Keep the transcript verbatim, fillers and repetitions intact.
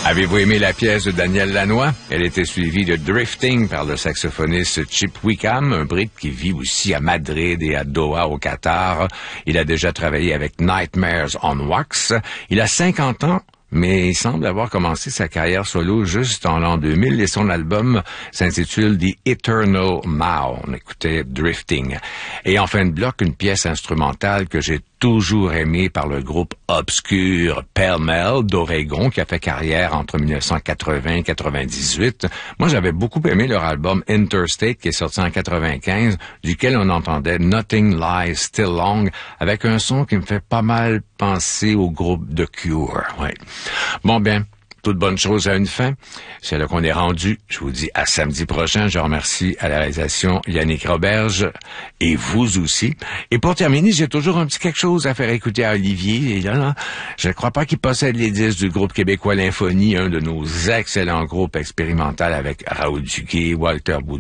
Avez-vous aimé la pièce de Daniel Lanois? Elle était suivie de Drifting par le saxophoniste Chip Wickham, un Brit qui vit aussi à Madrid et à Doha au Qatar. Il a déjà travaillé avec Nightmares on Wax. Il a cinquante ans, mais il semble avoir commencé sa carrière solo juste en l'an deux mille et son album s'intitule The Eternal Now. On écoutait Drifting. Et en fin de bloc, une pièce instrumentale que j'ai toujours aimée par le groupe obscur Pell Mell d'Oregon qui a fait carrière entre dix-neuf cent quatre-vingts et quatre-vingt-dix-huit. Moi, j'avais beaucoup aimé leur album Interstate qui est sorti en quatre-vingt-quinze, duquel on entendait Nothing Lies Still Long avec un son qui me fait pas mal penser au groupe The Cure. Ouais. Bon, bien, toute bonne chose a une fin. C'est là qu'on est rendu. Je vous dis à samedi prochain. Je remercie à la réalisation Yannick Roberge et vous aussi. Et pour terminer, j'ai toujours un petit quelque chose à faire écouter à Olivier. Et là, là je ne crois pas qu'il possède les disques du groupe québécois L'Infonie, un de nos excellents groupes expérimentaux avec Raoul Duguay, Walter Boudreau.